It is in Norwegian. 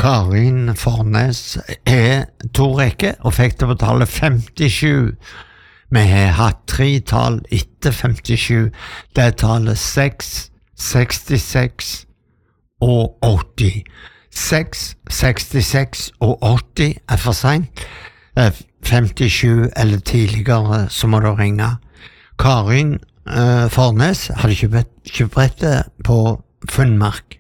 Karin Fornes to rekker og fikk til å betale 57. Vi har hatt 3 tall etter 57. Det er tallet 6, 66 og 80. 6, 66 og 80 er for sent. 57 eller tidligere så må du ringe. Karin Fornes hadde kjøpt brettet på Funnmark.